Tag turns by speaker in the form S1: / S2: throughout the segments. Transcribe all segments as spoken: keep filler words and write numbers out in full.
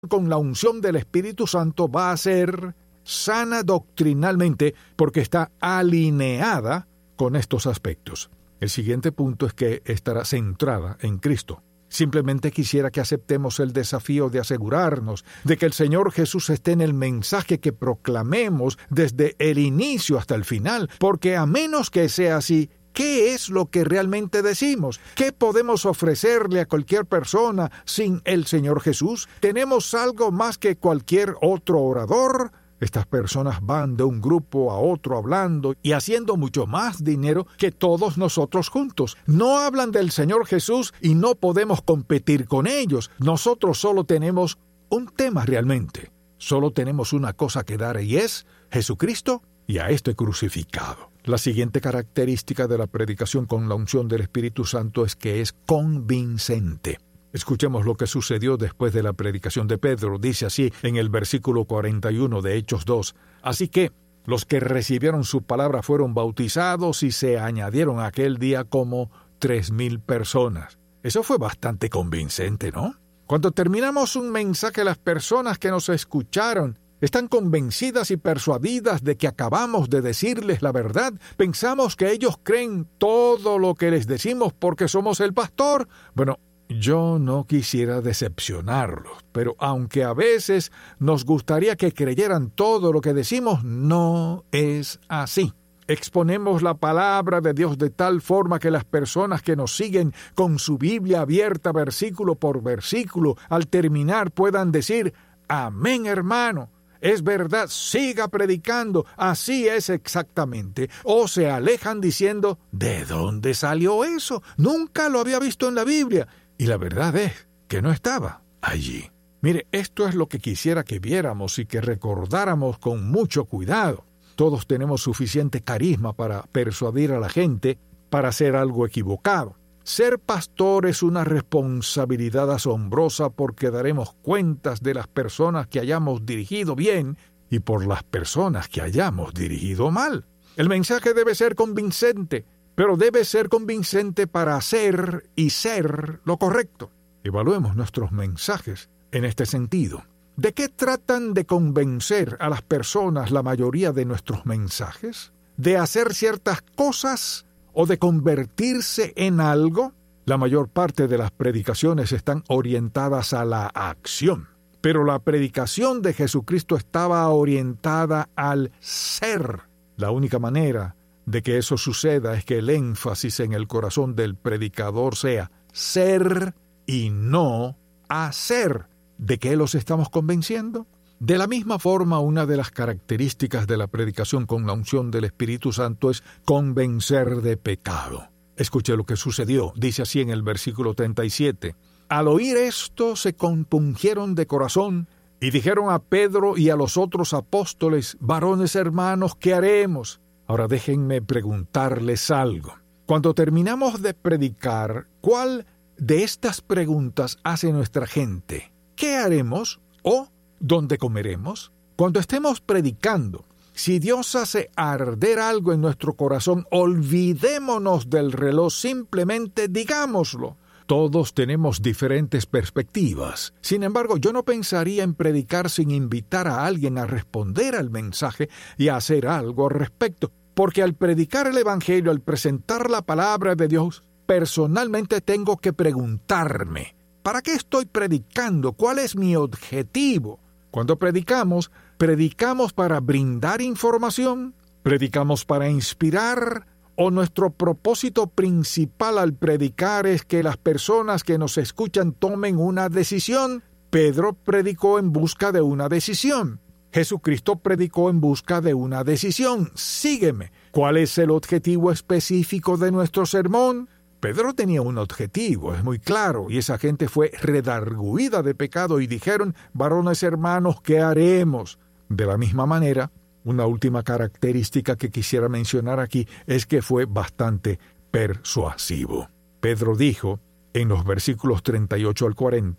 S1: con la unción del Espíritu Santo va a ser sana doctrinalmente porque está alineada con estos aspectos. El siguiente punto es que estará centrada en Cristo. Simplemente quisiera que aceptemos el desafío de asegurarnos de que el Señor Jesús esté en el mensaje que proclamemos desde el inicio hasta el final, porque a menos que sea así, ¿qué es lo que realmente decimos? ¿Qué podemos ofrecerle a cualquier persona sin el Señor Jesús? ¿Tenemos algo más que cualquier otro orador? Estas personas van de un grupo a otro hablando y haciendo mucho más dinero que todos nosotros juntos. No hablan del Señor Jesús y no podemos competir con ellos. Nosotros solo tenemos un tema realmente. Solo tenemos una cosa que dar y es Jesucristo y a este crucificado. La siguiente característica de la predicación con la unción del Espíritu Santo es que es convincente. Escuchemos lo que sucedió después de la predicación de Pedro. Dice así en el versículo cuarenta y uno de Hechos dos. Así que los que recibieron su palabra fueron bautizados y se añadieron aquel día como tres mil personas. Eso fue bastante convincente, ¿no? Cuando terminamos un mensaje, las personas que nos escucharon están convencidas y persuadidas de que acabamos de decirles la verdad. Pensamos que ellos creen todo lo que les decimos porque somos el pastor. Bueno, yo no quisiera decepcionarlos, pero aunque a veces nos gustaría que creyeran todo lo que decimos, no es así. Exponemos la palabra de Dios de tal forma que las personas que nos siguen con su Biblia abierta versículo por versículo, al terminar puedan decir, amén, hermano. Es verdad, siga predicando, así es exactamente. O se alejan diciendo, ¿de dónde salió eso? Nunca lo había visto en la Biblia. Y la verdad es que no estaba allí. Mire, esto es lo que quisiera que viéramos y que recordáramos con mucho cuidado. Todos tenemos suficiente carisma para persuadir a la gente para hacer algo equivocado. Ser pastor es una responsabilidad asombrosa porque daremos cuentas de las personas que hayamos dirigido bien y por las personas que hayamos dirigido mal. El mensaje debe ser convincente, pero debe ser convincente para hacer y ser lo correcto. Evaluemos nuestros mensajes en este sentido. ¿De qué tratan de convencer a las personas la mayoría de nuestros mensajes? ¿De hacer ciertas cosas o de convertirse en algo? La mayor parte de las predicaciones están orientadas a la acción, pero la predicación de Jesucristo estaba orientada al ser. La única manera de que eso suceda es que el énfasis en el corazón del predicador sea ser y no hacer. ¿De qué los estamos convenciendo? De la misma forma, una de las características de la predicación con la unción del Espíritu Santo es convencer de pecado. Escuche lo que sucedió. Dice así en el versículo treinta y siete. Al oír esto se compungieron de corazón y dijeron a Pedro y a los otros apóstoles, varones hermanos, ¿qué haremos? Ahora déjenme preguntarles algo. Cuando terminamos de predicar, ¿cuál de estas preguntas hace nuestra gente? ¿Qué haremos? ¿O dónde comeremos? Cuando estemos predicando, si Dios hace arder algo en nuestro corazón, olvidémonos del reloj, simplemente digámoslo. Todos tenemos diferentes perspectivas. Sin embargo, yo no pensaría en predicar sin invitar a alguien a responder al mensaje y a hacer algo al respecto. Porque al predicar el Evangelio, al presentar la palabra de Dios, personalmente tengo que preguntarme, ¿para qué estoy predicando? ¿Cuál es mi objetivo? Cuando predicamos, ¿predicamos para brindar información? ¿Predicamos para inspirar? ¿O nuestro propósito principal al predicar es que las personas que nos escuchan tomen una decisión? Pedro predicó en busca de una decisión. Jesucristo predicó en busca de una decisión. Sígueme. ¿Cuál es el objetivo específico de nuestro sermón? Pedro tenía un objetivo, es muy claro, y esa gente fue redarguida de pecado y dijeron, varones hermanos, ¿qué haremos? De la misma manera, una última característica que quisiera mencionar aquí es que fue bastante persuasivo. Pedro dijo, en los versículos treinta y ocho al cuarenta,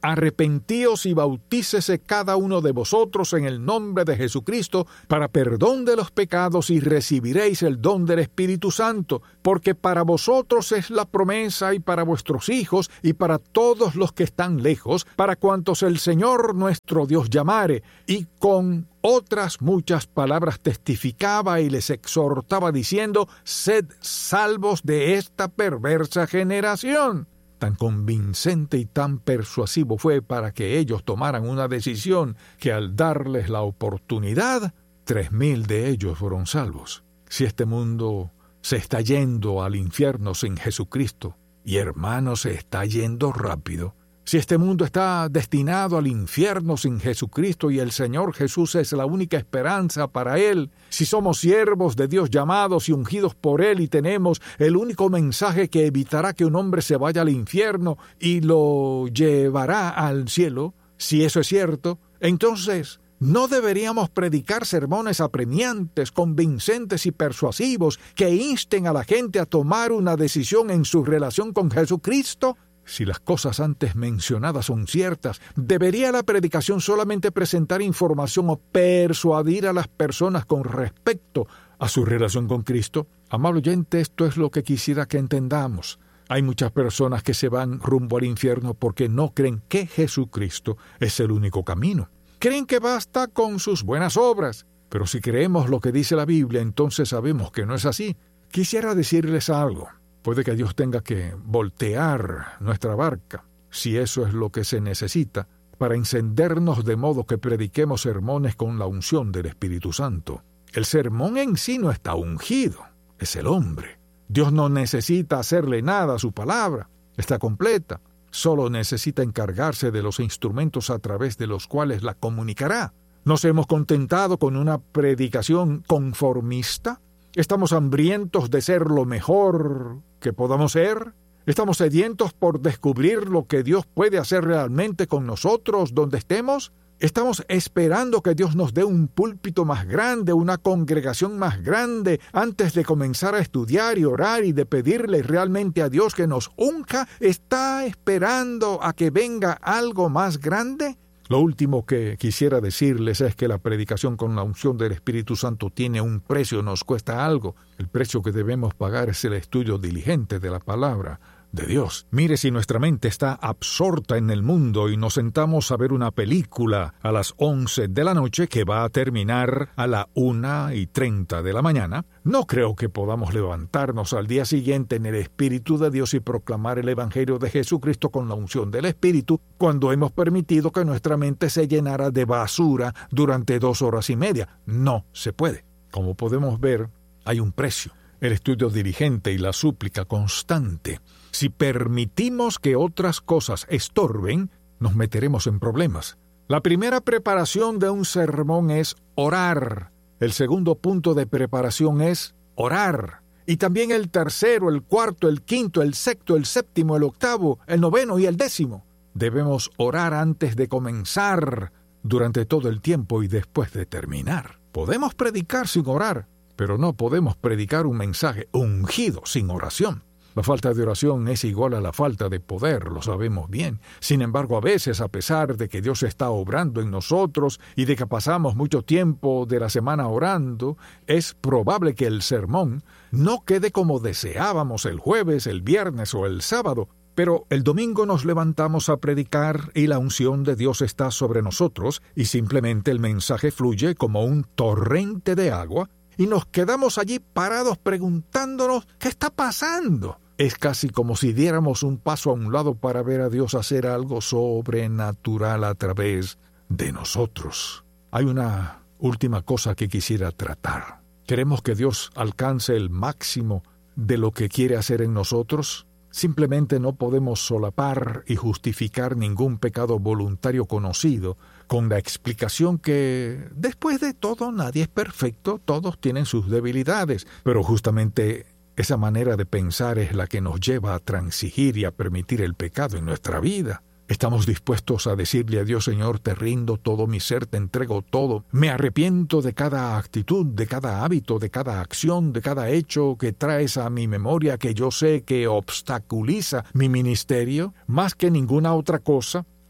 S1: arrepentíos y bautícese cada uno de vosotros en el nombre de Jesucristo para perdón de los pecados y recibiréis el don del Espíritu Santo, porque para vosotros es la promesa y para vuestros hijos y para todos los que están lejos, para cuantos el Señor nuestro Dios llamare. Y con otras muchas palabras testificaba y les exhortaba diciendo: sed salvos de esta perversa generación. Tan convincente y tan persuasivo fue para que ellos tomaran una decisión que al darles la oportunidad, tres mil de ellos fueron salvos. Si este mundo se está yendo al infierno sin Jesucristo, y hermano, se está yendo rápido, si este mundo está destinado al infierno sin Jesucristo y el Señor Jesús es la única esperanza para Él, si somos siervos de Dios llamados y ungidos por Él y tenemos el único mensaje que evitará que un hombre se vaya al infierno y lo llevará al cielo, si eso es cierto, entonces no deberíamos predicar sermones apremiantes, convincentes y persuasivos que insten a la gente a tomar una decisión en su relación con Jesucristo. Si las cosas antes mencionadas son ciertas, ¿debería la predicación solamente presentar información o persuadir a las personas con respecto a su relación con Cristo? Amable oyente, esto es lo que quisiera que entendamos. Hay muchas personas que se van rumbo al infierno porque no creen que Jesucristo es el único camino. Creen que basta con sus buenas obras, pero si creemos lo que dice la Biblia, entonces sabemos que no es así. Quisiera decirles algo. Puede que Dios tenga que voltear nuestra barca, si eso es lo que se necesita, para encendernos de modo que prediquemos sermones con la unción del Espíritu Santo. El sermón en sí no está ungido, es el hombre. Dios no necesita hacerle nada a su palabra, está completa. Solo necesita encargarse de los instrumentos a través de los cuales la comunicará. ¿Nos hemos contentado con una predicación conformista? ¿Estamos hambrientos de ser lo mejor que podamos ser? ¿Estamos sedientos por descubrir lo que Dios puede hacer realmente con nosotros donde estemos? ¿Estamos esperando que Dios nos dé un púlpito más grande, una congregación más grande, antes de comenzar a estudiar y orar y de pedirle realmente a Dios que nos unja? ¿Está esperando a que venga algo más grande? Lo último que quisiera decirles es que la predicación con la unción del Espíritu Santo tiene un precio, nos cuesta algo. El precio que debemos pagar es el estudio diligente de la palabra de Dios. Mire, si nuestra mente está absorta en el mundo y nos sentamos a ver una película a las once de la noche que va a terminar a la una y treinta de la mañana, no creo que podamos levantarnos al día siguiente en el Espíritu de Dios y proclamar el Evangelio de Jesucristo con la unción del Espíritu cuando hemos permitido que nuestra mente se llenara de basura durante dos horas y media. No se puede. Como podemos ver, hay un precio. El estudio diligente y la súplica constante. Si permitimos que otras cosas estorben, nos meteremos en problemas. La primera preparación de un sermón es orar. El segundo punto de preparación es orar. Y también el tercero, el cuarto, el quinto, el sexto, el séptimo, el octavo, el noveno y el décimo. Debemos orar antes de comenzar, durante todo el tiempo y después de terminar. Podemos predicar sin orar, pero no podemos predicar un mensaje ungido sin oración. La falta de oración es igual a la falta de poder, lo sabemos bien. Sin embargo, a veces, a pesar de que Dios está obrando en nosotros y de que pasamos mucho tiempo de la semana orando, es probable que el sermón no quede como deseábamos el jueves, el viernes o el sábado, pero el domingo nos levantamos a predicar y la unción de Dios está sobre nosotros y simplemente el mensaje fluye como un torrente de agua y nos quedamos allí parados preguntándonos ¿qué está pasando? Es casi como si diéramos un paso a un lado para ver a Dios hacer algo sobrenatural a través de nosotros. Hay una última cosa que quisiera tratar. ¿Queremos que Dios alcance el máximo de lo que quiere hacer en nosotros? Simplemente no podemos solapar y justificar ningún pecado voluntario conocido con la explicación que, después de todo, nadie es perfecto, todos tienen sus debilidades, pero justamente esa manera de pensar es la que nos lleva a transigir y a permitir el pecado en nuestra vida. Estamos dispuestos a decirle a Dios: Señor, te rindo todo mi ser, te entrego todo. Me arrepiento de cada actitud, de cada hábito, de cada acción, de cada hecho que traes a mi memoria que yo sé que obstaculiza mi ministerio. Más que ninguna otra cosa,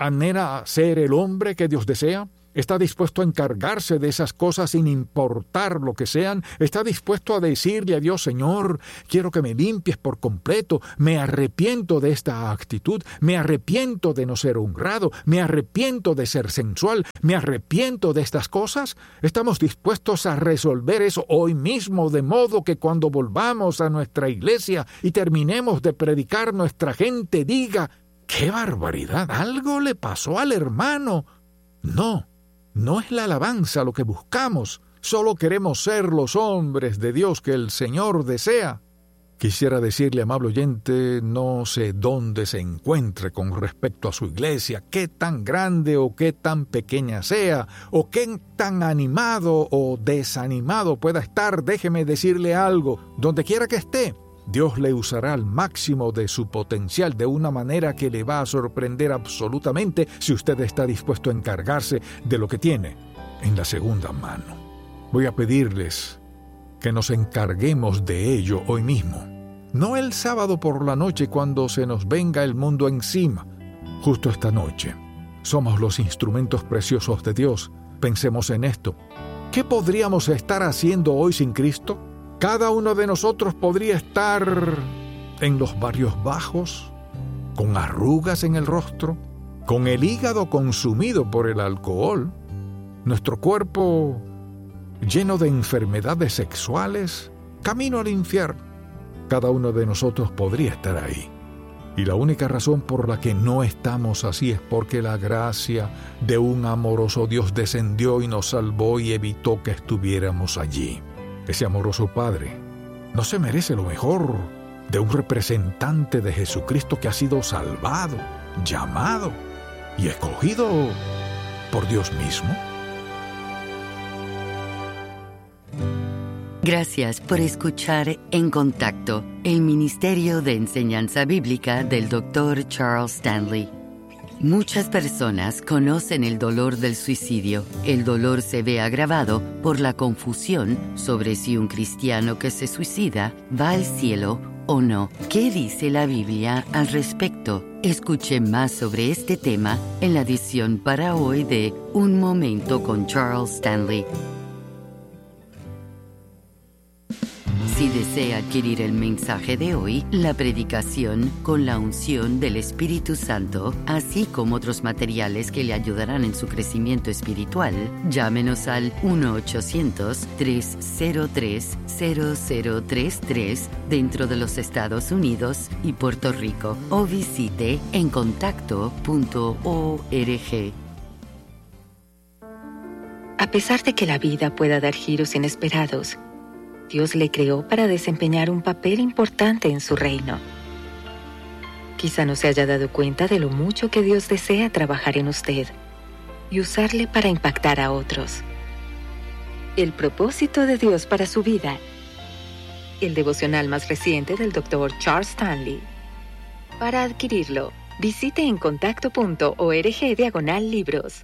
S1: ¿Anhela ser el hombre que Dios desea? ¿Está dispuesto a encargarse de esas cosas sin importar lo que sean? ¿Está dispuesto a decirle a Dios, Señor, quiero que me limpies por completo, me arrepiento de esta actitud, me arrepiento de no ser honrado, me arrepiento de ser sensual, me arrepiento de estas cosas? ¿Estamos dispuestos a resolver eso hoy mismo, de modo que cuando volvamos a nuestra iglesia y terminemos de predicar, nuestra gente diga, ¡qué barbaridad! Algo le pasó al hermano? No. No es la alabanza lo que buscamos, solo queremos ser los hombres de Dios que el Señor desea. Quisiera decirle, amable oyente, no sé dónde se encuentre con respecto a su iglesia, qué tan grande o qué tan pequeña sea, o qué tan animado o desanimado pueda estar. Déjeme decirle algo, donde quiera que esté, Dios le usará al máximo de su potencial de una manera que le va a sorprender absolutamente si usted está dispuesto a encargarse de lo que tiene en la segunda mano. Voy a pedirles que nos encarguemos de ello hoy mismo, no el sábado por la noche cuando se nos venga el mundo encima. Justo esta noche somos los instrumentos preciosos de Dios. Pensemos en esto. ¿Qué podríamos estar haciendo hoy sin Cristo? Cada uno de nosotros podría estar en los barrios bajos, con arrugas en el rostro, con el hígado consumido por el alcohol, nuestro cuerpo lleno de enfermedades sexuales, camino al infierno. Cada uno de nosotros podría estar ahí. Y la única razón por la que no estamos así es porque la gracia de un amoroso Dios descendió y nos salvó y evitó que estuviéramos allí. Ese amoroso Padre no se merece lo mejor de un representante de Jesucristo que ha sido salvado, llamado y escogido por Dios mismo.
S2: Gracias por escuchar En Contacto, el Ministerio de Enseñanza Bíblica del doctor Charles Stanley. Muchas personas conocen el dolor del suicidio. El dolor se ve agravado por la confusión sobre si un cristiano que se suicida va al cielo o no. ¿Qué dice la Biblia al respecto? Escuche más sobre este tema en la edición para hoy de Un Momento con Charles Stanley. Si desea adquirir el mensaje de hoy, la predicación con la unción del Espíritu Santo, así como otros materiales que le ayudarán en su crecimiento espiritual, llámenos al uno ochocientos, tres cero tres, cero cero tres tres dentro de los Estados Unidos y Puerto Rico o visite en contacto punto org.
S3: A pesar de que la vida pueda dar giros inesperados, Dios le creó para desempeñar un papel importante en su reino. Quizá no se haya dado cuenta de lo mucho que Dios desea trabajar en usted y usarle para impactar a otros. El propósito de Dios para su vida. El devocional más reciente del doctor Charles Stanley. Para adquirirlo, visite en contacto punto org diagonal libros.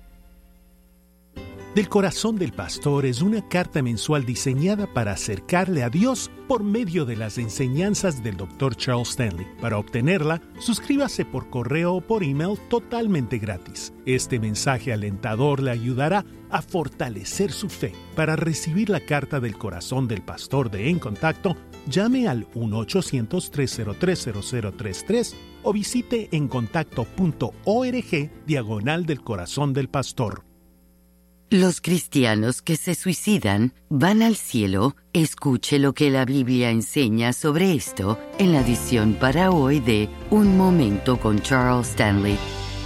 S4: Del Corazón del Pastor es una carta mensual diseñada para acercarle a Dios por medio de las enseñanzas del doctor Charles Stanley. Para obtenerla, suscríbase por correo o por email totalmente gratis. Este mensaje alentador le ayudará a fortalecer su fe. Para recibir la carta del Corazón del Pastor de En Contacto, llame al uno ochocientos, tres cero tres, cero cero tres tres o visite en contacto punto org diagonal del Corazón del Pastor.
S2: Los cristianos que se suicidan van al cielo. Escuche lo que la Biblia enseña sobre esto en la edición para hoy de Un Momento con Charles Stanley.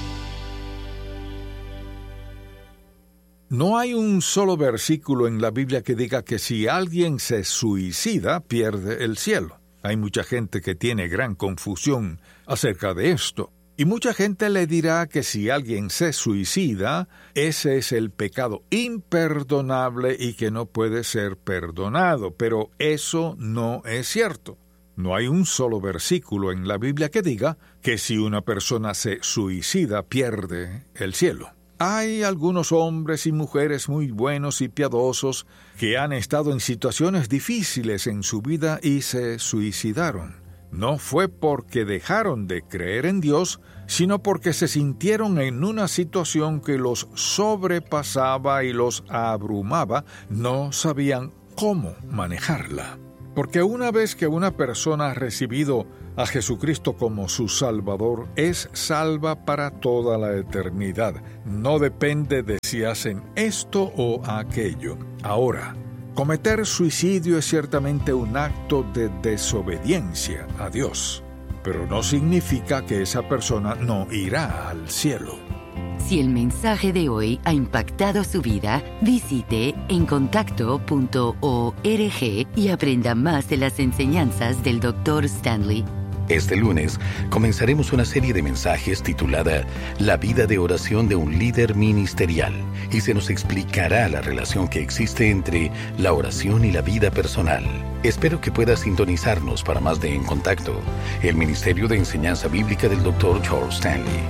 S1: No hay un solo versículo en la Biblia que diga que si alguien se suicida, pierde el cielo. Hay mucha gente que tiene gran confusión acerca de esto. Y mucha gente le dirá que si alguien se suicida, ese es el pecado imperdonable y que no puede ser perdonado. Pero eso no es cierto. No hay un solo versículo en la Biblia que diga que si una persona se suicida, pierde el cielo. Hay algunos hombres y mujeres muy buenos y piadosos que han estado en situaciones difíciles en su vida y se suicidaron. no fue porque dejaron de creer en Dios, sino porque se sintieron en una situación que los sobrepasaba y los abrumaba, no sabían cómo manejarla. Porque una vez que una persona ha recibido a Jesucristo como su Salvador, es salva para toda la eternidad. No depende de si hacen esto o aquello. Ahora, cometer suicidio es ciertamente un acto de desobediencia a Dios, pero no significa que esa persona no irá al cielo.
S2: Si el mensaje de hoy ha impactado su vida, visite encontacto punto org y aprenda más de las enseñanzas del doctor Stanley.
S5: Este lunes comenzaremos una serie de mensajes titulada La vida de oración de un líder ministerial, y se nos explicará la relación que existe entre la oración y la vida personal. Espero que puedas sintonizarnos para más de En Contacto, el Ministerio de Enseñanza Bíblica del doctor Charles Stanley.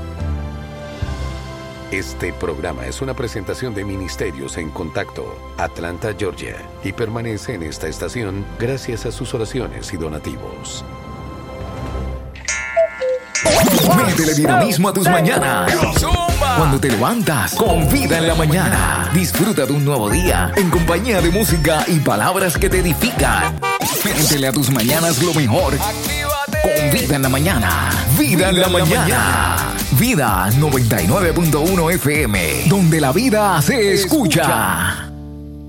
S5: Este programa es una presentación de Ministerios en Contacto, Atlanta, Georgia, y permanece en esta estación gracias a sus oraciones y donativos.
S6: Métele dinamismo a tus mañanas. Cuando te levantas con Vida en la Mañana, disfruta de un nuevo día en compañía de música y palabras que te edifican. Métele a tus mañanas lo mejor con Vida en la Mañana. Vida en la Mañana. Vida noventa y nueve punto uno F M, donde la vida se escucha.